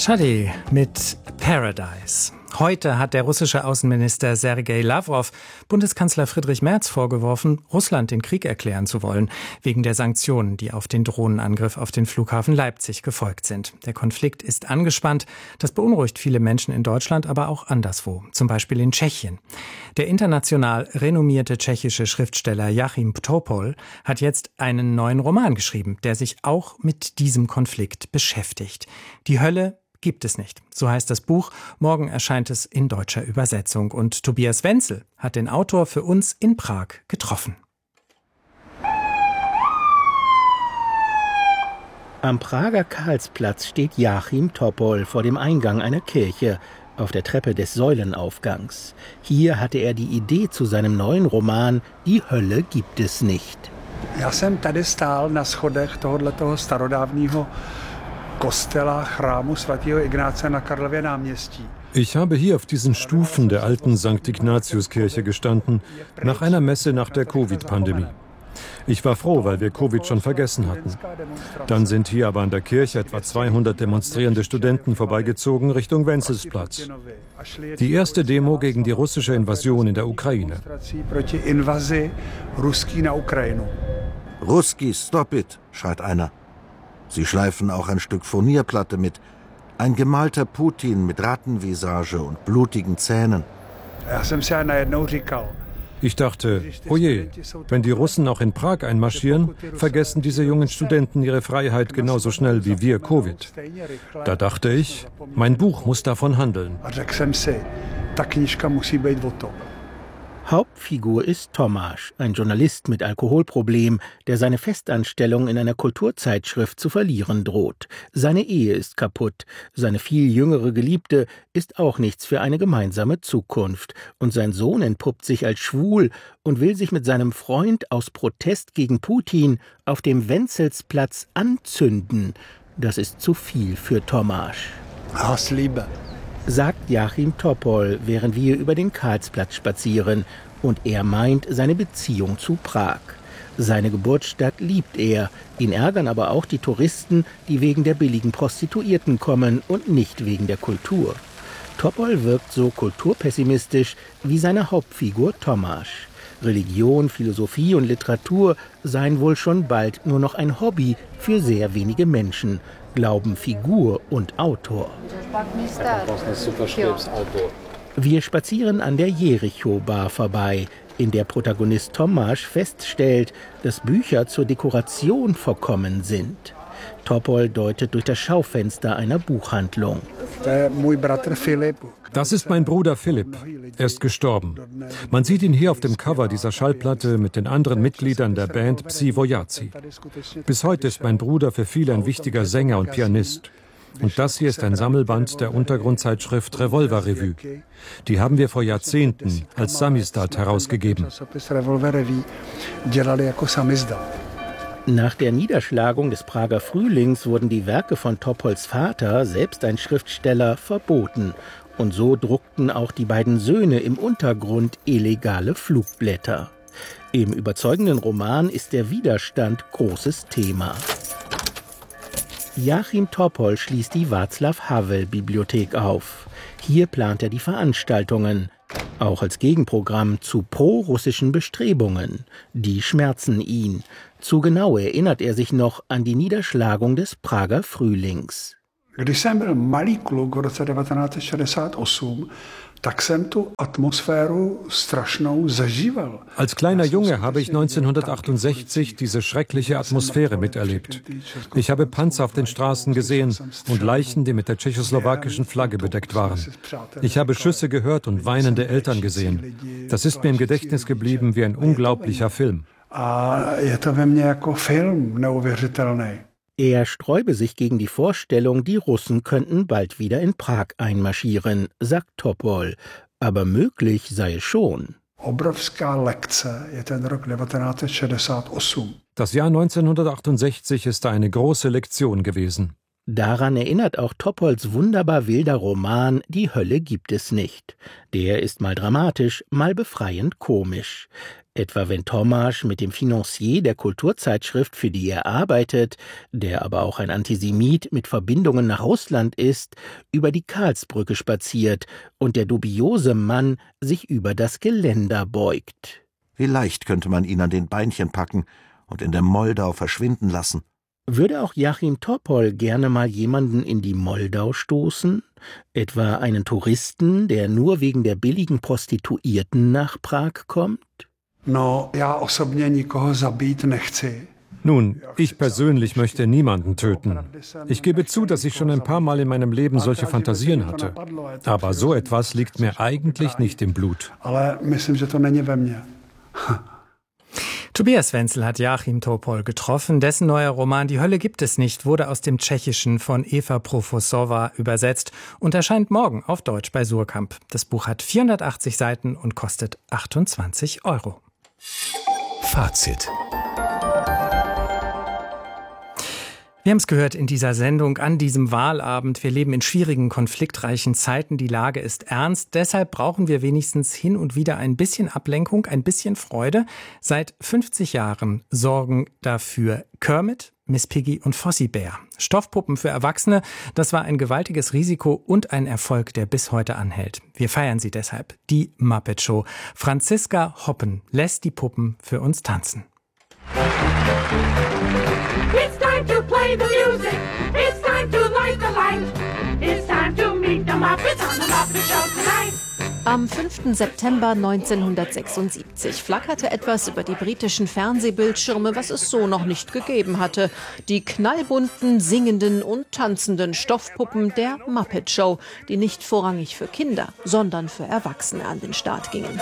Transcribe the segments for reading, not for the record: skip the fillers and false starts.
Shadi mit Paradise. Heute hat der russische Außenminister Sergei Lavrov Bundeskanzler Friedrich Merz vorgeworfen, Russland den Krieg erklären zu wollen, wegen der Sanktionen, die auf den Drohnenangriff auf den Flughafen Leipzig gefolgt sind. Der Konflikt ist angespannt. Das beunruhigt viele Menschen in Deutschland, aber auch anderswo, zum Beispiel in Tschechien. Der international renommierte tschechische Schriftsteller Jáchym Topol hat jetzt einen neuen Roman geschrieben, der sich auch mit diesem Konflikt beschäftigt. Die Hölle gibt es nicht. So heißt das Buch. Morgen erscheint es in deutscher Übersetzung. Und Tobias Wenzel hat den Autor für uns in Prag getroffen. Am Prager Karlsplatz steht Jáchym Topol vor dem Eingang einer Kirche, auf der Treppe des Säulenaufgangs. Hier hatte er die Idee zu seinem neuen Roman Die Hölle gibt es nicht. Já jsem tady stál na schodech tohoto starodávního kostela chrámu svatého Ignáce na Karlově náměstí. Ich habe hier auf diesen Stufen der alten St. Ignatiuskirche gestanden, nach einer Messe nach der Covid-Pandemie. Ich war froh, weil wir Covid schon vergessen hatten. Dann sind hier aber an der Kirche etwa 200 demonstrierende Studenten vorbeigezogen Richtung Wenzelsplatz. Die erste Demo gegen die russische Invasion in der Ukraine. Ruski, stop it, schreit einer. Sie schleifen auch ein Stück Furnierplatte mit. Ein gemalter Putin mit Rattenvisage und blutigen Zähnen. Ich dachte, oje, wenn die Russen auch in Prag einmarschieren, vergessen diese jungen Studenten ihre Freiheit genauso schnell wie wir Covid. Da dachte ich, mein Buch muss davon handeln. Hauptfigur ist Tomáš, ein Journalist mit Alkoholproblem, der seine Festanstellung in einer Kulturzeitschrift zu verlieren droht. Seine Ehe ist kaputt, seine viel jüngere Geliebte ist auch nichts für eine gemeinsame Zukunft. Und sein Sohn entpuppt sich als schwul und will sich mit seinem Freund aus Protest gegen Putin auf dem Wenzelsplatz anzünden. Das ist zu viel für Tomáš. Hassliebe, sagt Jáchym Topol, während wir über den Karlsplatz spazieren. Und er meint seine Beziehung zu Prag. Seine Geburtsstadt liebt er. Ihn ärgern aber auch die Touristen, die wegen der billigen Prostituierten kommen und nicht wegen der Kultur. Topol wirkt so kulturpessimistisch wie seine Hauptfigur Tomáš. Religion, Philosophie und Literatur seien wohl schon bald nur noch ein Hobby für sehr wenige Menschen, glauben Figur und Autor. Wir spazieren an der Jericho-Bar vorbei, in der Protagonist Tomáš feststellt, dass Bücher zur Dekoration verkommen sind. Topol deutet durch das Schaufenster einer Buchhandlung. Das ist mein Bruder Philipp. Er ist gestorben. Man sieht ihn hier auf dem Cover dieser Schallplatte mit den anderen Mitgliedern der Band Psi Vojaci. Bis heute ist mein Bruder für viele ein wichtiger Sänger und Pianist. Und das hier ist ein Sammelband der Untergrundzeitschrift Revolver Revue. Die haben wir vor Jahrzehnten als Samizdat herausgegeben. Nach der Niederschlagung des Prager Frühlings wurden die Werke von Topols Vater, selbst ein Schriftsteller, verboten. Und so druckten auch die beiden Söhne im Untergrund illegale Flugblätter. Im überzeugenden Roman ist der Widerstand großes Thema. Jáchym Topol schließt die Václav-Havel-Bibliothek auf. Hier plant er die Veranstaltungen, auch als Gegenprogramm zu pro-russischen Bestrebungen. Die schmerzen ihn. Zu genau erinnert er sich noch an die Niederschlagung des Prager Frühlings. Když jsem byl malý kluk v roce 1968, tak jsem tu atmosféru strašnou zažíval. Als kleiner Junge habe ich 1968 diese schreckliche Atmosphäre miterlebt. Ich habe Panzer auf den Straßen gesehen und Leichen, die mit der tschechoslowakischen Flagge bedeckt waren. Ich habe Schüsse gehört und weinende Eltern gesehen. Das ist mir im Gedächtnis geblieben wie ein unglaublicher Film. A je to ve mně jako film neuvěřitelný. Er sträube sich gegen die Vorstellung, die Russen könnten bald wieder in Prag einmarschieren, sagt Topol. Aber möglich sei es schon. Das Jahr 1968 ist eine große Lektion gewesen. Daran erinnert auch Topols wunderbar wilder Roman »Die Hölle gibt es nicht«. Der ist mal dramatisch, mal befreiend komisch. Etwa wenn Tomasz mit dem Financier der Kulturzeitschrift, für die er arbeitet, der aber auch ein Antisemit mit Verbindungen nach Russland ist, über die Karlsbrücke spaziert und der dubiose Mann sich über das Geländer beugt. Wie leicht könnte man ihn an den Beinchen packen und in der Moldau verschwinden lassen. Würde auch Jáchym Topol gerne mal jemanden in die Moldau stoßen? Etwa einen Touristen, der nur wegen der billigen Prostituierten nach Prag kommt? No, já osobně nikoho zabít nechci. Nun, ich persönlich möchte niemanden töten. Ich gebe zu, dass ich schon ein paar Mal in meinem Leben solche Fantasien hatte. Aber so etwas liegt mir eigentlich nicht im Blut. Ale myslím, že to není ve mně. Tobias Wenzel hat Jáchym Topol getroffen. Dessen neuer Roman »Die Hölle gibt es nicht« wurde aus dem Tschechischen von Eva Profosova übersetzt und erscheint morgen auf Deutsch bei Suhrkamp. Das Buch hat 480 Seiten und kostet 28 €. Fazit. Wir haben es gehört in dieser Sendung an diesem Wahlabend. Wir leben in schwierigen, konfliktreichen Zeiten. Die Lage ist ernst. Deshalb brauchen wir wenigstens hin und wieder ein bisschen Ablenkung, ein bisschen Freude. Seit 50 Jahren sorgen dafür Kermit, Miss Piggy und Fozzie Bear. Stoffpuppen für Erwachsene, das war ein gewaltiges Risiko und ein Erfolg, der bis heute anhält. Wir feiern sie deshalb, die Muppet Show. Franziska Hoppen lässt die Puppen für uns tanzen. It's time to play the music. It's time to light the light. It's time to meet the Muppets on the Muppet Show tonight. Am 5. September 1976 flackerte etwas über die britischen Fernsehbildschirme, was es so noch nicht gegeben hatte. Die knallbunten, singenden und tanzenden Stoffpuppen der Muppet Show, die nicht vorrangig für Kinder, sondern für Erwachsene an den Start gingen.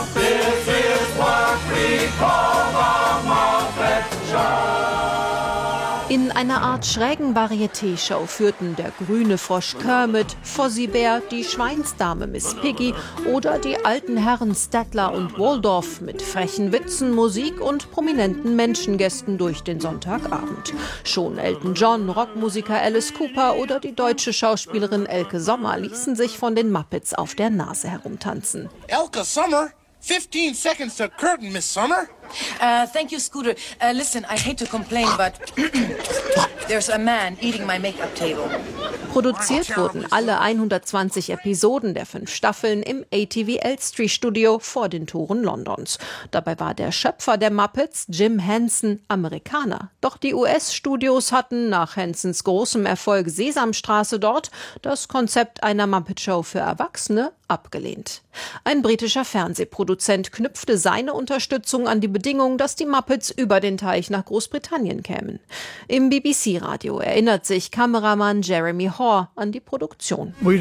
In einer Art schrägen Varieté-Show führten der grüne Frosch Kermit, Fozzie Bear, die Schweinsdame Miss Piggy oder die alten Herren Statler und Waldorf mit frechen Witzen, Musik und prominenten Menschengästen durch den Sonntagabend. Schon Elton John, Rockmusiker Alice Cooper oder die deutsche Schauspielerin Elke Sommer ließen sich von den Muppets auf der Nase herumtanzen. Elke Sommer? 15 seconds to curtain, Miss Sommer. Thank you, Scooter. Listen, I hate to complain, but there's a man eating my makeup table. Produziert wurden alle 120 Episoden der 5 Staffeln im ATV Elstree Studio vor den Toren Londons. Dabei war der Schöpfer der Muppets, Jim Henson, Amerikaner. Doch die US-Studios hatten nach Hensons großem Erfolg Sesamstraße dort das Konzept einer Muppet-Show für Erwachsene abgelehnt. Ein britischer Fernsehproduzent knüpfte seine Unterstützung an die Bedingung, dass die Muppets über den Teich nach Großbritannien kämen. Im BBC-Radio erinnert sich Kameramann Jeremy Hoare an die Produktion. Bei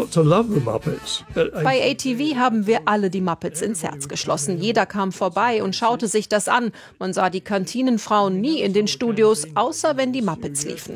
ATV haben wir alle die Muppets ins Herz geschlossen. Jeder kam vorbei und schaute sich das an. Man sah die Kantinenfrauen nie in den Studios, außer wenn die Muppets liefen.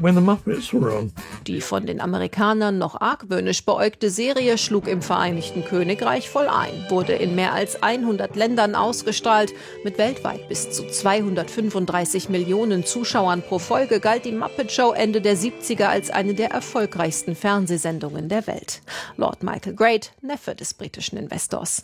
Die von den Amerikanern noch argwöhnisch beäugte Serie schlug im Vereinigten Königreich voll ein, wurde in mehr als 100 Ländern ausgestrahlt. Mit weltweit bis zu 235 Millionen Zuschauern pro Folge galt die Muppet Show Ende der 70er als eine der erfolgreichsten Fernsehsendungen der Welt. Lord Michael Great, Neffe des britischen Investors.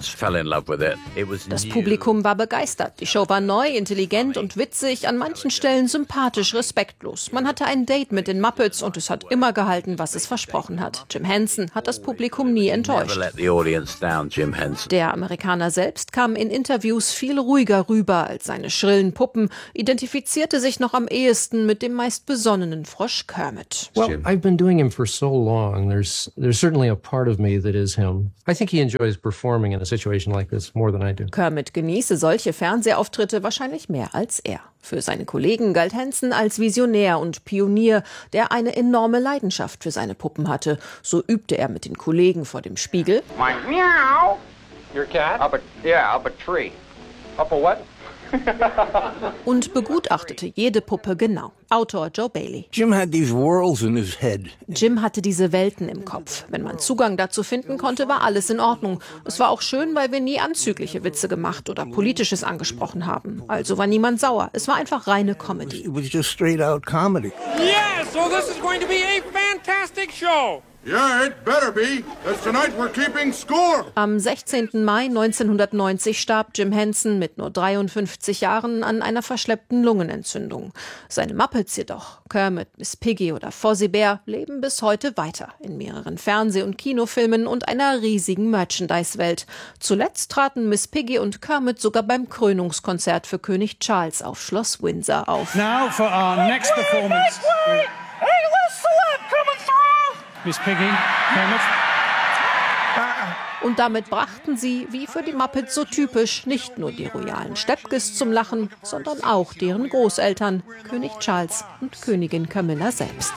Das Publikum war begeistert. Die Show war neu, intelligent und witzig, an manchen Stellen sympathisch, respektlos. Man hatte ein Date mit den Muppets und es hat immer gehalten, was es versprochen hat. Jim Henson hat das Publikum nie enttäuscht. Der Amerikaner selbst kam in Interviews viel ruhiger rüber als seine schrillen Puppen, identifizierte sich noch am ehesten mit dem meist besonnenen Frosch Kermit. Well, I've been doing him for so long. There's certainly a part of me that is him. I think he enjoys performing in a situation like this more than I do. Kermit genieße solche Fernsehauftritte wahrscheinlich mehr als er. Für seine Kollegen galt Henson als Visionär und Pionier, der eine enorme Leidenschaft für seine Puppen hatte. So übte er mit den Kollegen vor dem Spiegel. Meow. Your cat? Up a tree. Up a what? Und begutachtete jede Puppe genau. Autor Joe Bailey. Jim had these worlds in his head. Jim hatte diese Welten im Kopf. Wenn man Zugang dazu finden konnte, war alles in Ordnung. Es war auch schön, weil wir nie anzügliche Witze gemacht oder Politisches angesprochen haben. Also war niemand sauer. Es war einfach reine Comedy. It was just straight out comedy. Yes! So this is going to be a fantastic show. Yeah, it better be. As tonight we're keeping score. Am 16. Mai 1990 starb Jim Henson mit nur 53 Jahren an einer verschleppten Lungenentzündung. Seine Muppets jedoch, Kermit, Miss Piggy oder Fozzie Bear, leben bis heute weiter in mehreren Fernseh- und Kinofilmen und einer riesigen Merchandise-Welt. Zuletzt traten Miss Piggy und Kermit sogar beim Krönungskonzert für König Charles auf Schloss Windsor auf. Now for our next performance. Miss Piggy, Kermit. Und damit brachten sie, wie für die Muppets so typisch, nicht nur die royalen Steppkes zum Lachen, sondern auch deren Großeltern, König Charles und Königin Camilla selbst.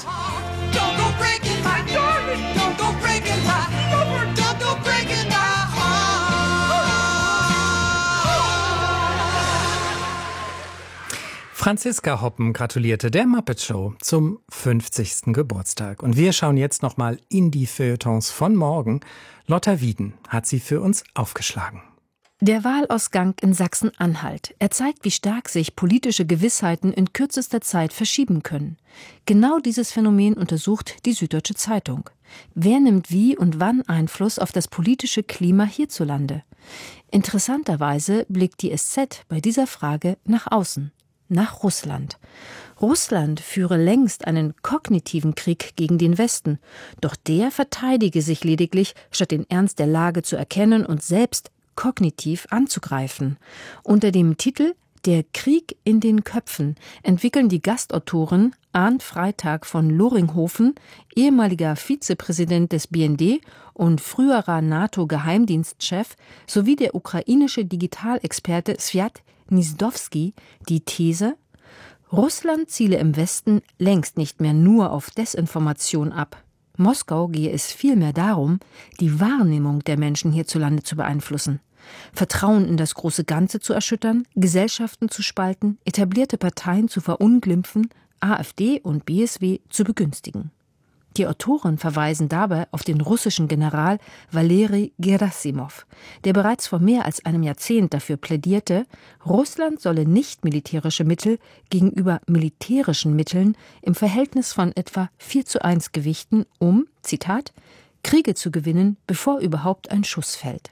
Franziska Hoppen gratulierte der Muppet Show zum 50. Geburtstag. Und wir schauen jetzt nochmal in die Feuilletons von morgen. Lotta Wieden hat sie für uns aufgeschlagen. Der Wahlausgang in Sachsen-Anhalt. Er zeigt, wie stark sich politische Gewissheiten in kürzester Zeit verschieben können. Genau dieses Phänomen untersucht die Süddeutsche Zeitung. Wer nimmt wie und wann Einfluss auf das politische Klima hierzulande? Interessanterweise blickt die SZ bei dieser Frage nach außen. Nach Russland. Russland führe längst einen kognitiven Krieg gegen den Westen, doch der verteidige sich lediglich, statt den Ernst der Lage zu erkennen und selbst kognitiv anzugreifen. Unter dem Titel »Der Krieg in den Köpfen« entwickeln die Gastautoren Arndt Freitag von Loringhofen, ehemaliger Vizepräsident des BND und früherer NATO-Geheimdienstchef, sowie der ukrainische Digitalexperte Sviat Nisdowski die These, Russland ziele im Westen längst nicht mehr nur auf Desinformation ab. Moskau gehe es vielmehr darum, die Wahrnehmung der Menschen hierzulande zu beeinflussen, Vertrauen in das große Ganze zu erschüttern, Gesellschaften zu spalten, etablierte Parteien zu verunglimpfen, AfD und BSW zu begünstigen. Die Autoren verweisen dabei auf den russischen General Valeri Gerasimov, der bereits vor mehr als einem Jahrzehnt dafür plädierte, Russland solle nicht militärische Mittel gegenüber militärischen Mitteln im Verhältnis von etwa 4:1 gewichten, um, Zitat, Kriege zu gewinnen, bevor überhaupt ein Schuss fällt.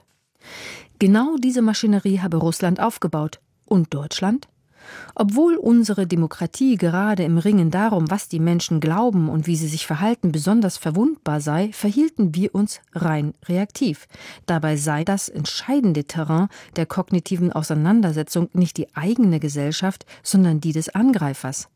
Genau diese Maschinerie habe Russland aufgebaut. Und Deutschland? Obwohl unsere Demokratie gerade im Ringen darum, was die Menschen glauben und wie sie sich verhalten, besonders verwundbar sei, verhielten wir uns rein reaktiv. Dabei sei das entscheidende Terrain der kognitiven Auseinandersetzung nicht die eigene Gesellschaft, sondern die des Angreifers.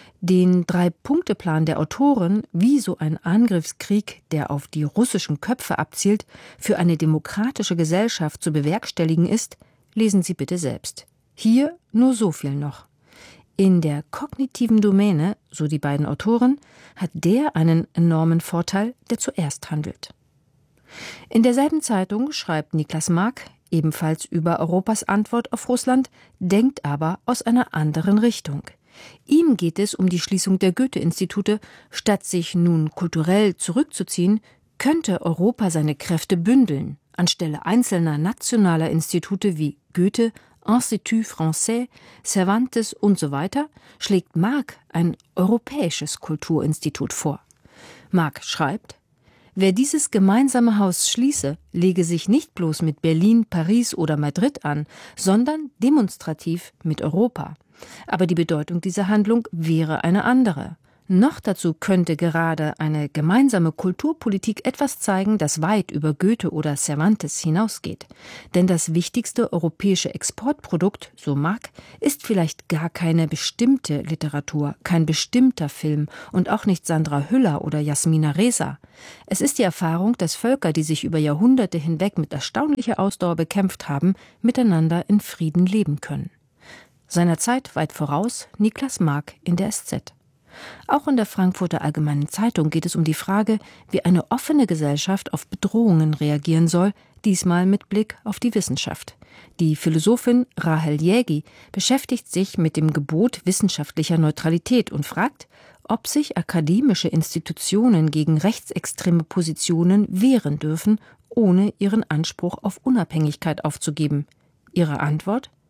Den 3-Punkte-Plan der Autoren, wie so ein Angriffskrieg, der auf die russischen Köpfe abzielt, für eine demokratische Gesellschaft zu bewerkstelligen ist, lesen Sie bitte selbst. Hier nur so viel noch. In der kognitiven Domäne, so die beiden Autoren, hat der einen enormen Vorteil, der zuerst handelt. In derselben Zeitung schreibt Niklas Mark, ebenfalls über Europas Antwort auf Russland, denkt aber aus einer anderen Richtung. Ihm geht es um die Schließung der Goethe-Institute. Statt sich nun kulturell zurückzuziehen, könnte Europa seine Kräfte bündeln. Anstelle einzelner nationaler Institute wie Goethe, Institut Français, Cervantes und so weiter, schlägt Mark ein europäisches Kulturinstitut vor. Mark schreibt, wer dieses gemeinsame Haus schließe, lege sich nicht bloß mit Berlin, Paris oder Madrid an, sondern demonstrativ mit Europa. Aber die Bedeutung dieser Handlung wäre eine andere. Noch dazu könnte gerade eine gemeinsame Kulturpolitik etwas zeigen, das weit über Goethe oder Cervantes hinausgeht. Denn das wichtigste europäische Exportprodukt, so Mark, ist vielleicht gar keine bestimmte Literatur, kein bestimmter Film und auch nicht Sandra Hüller oder Jasmina Reza. Es ist die Erfahrung, dass Völker, die sich über Jahrhunderte hinweg mit erstaunlicher Ausdauer bekämpft haben, miteinander in Frieden leben können. Seiner Zeit weit voraus Niklas Mark in der SZ. Auch in der Frankfurter Allgemeinen Zeitung geht es um die Frage, wie eine offene Gesellschaft auf Bedrohungen reagieren soll, diesmal mit Blick auf die Wissenschaft. Die Philosophin Rahel Jägi beschäftigt sich mit dem Gebot wissenschaftlicher Neutralität und fragt, ob sich akademische Institutionen gegen rechtsextreme Positionen wehren dürfen, ohne ihren Anspruch auf Unabhängigkeit aufzugeben. Ihre Antwort?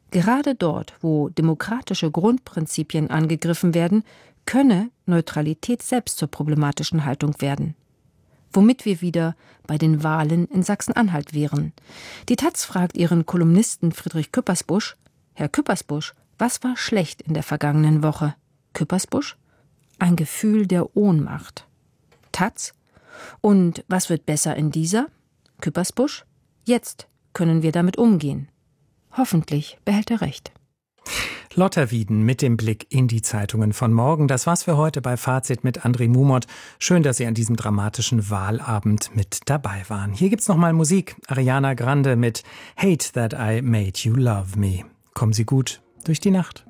Gerade dort, wo demokratische Grundprinzipien angegriffen werden, könne Neutralität selbst zur problematischen Haltung werden. Womit wir wieder bei den Wahlen in Sachsen-Anhalt wären. Die taz fragt ihren Kolumnisten Friedrich Küppersbusch: Herr Küppersbusch, was war schlecht in der vergangenen Woche? Küppersbusch: ein Gefühl der Ohnmacht. taz: und was wird besser in dieser? Küppersbusch: jetzt können wir damit umgehen. Hoffentlich behält er recht. Lotta Wieden mit dem Blick in die Zeitungen von morgen. Das war's für heute bei Fazit mit André Mumot. Schön, dass Sie an diesem dramatischen Wahlabend mit dabei waren. Hier gibt's nochmal Musik. Ariana Grande mit Hate That I Made You Love Me. Kommen Sie gut durch die Nacht.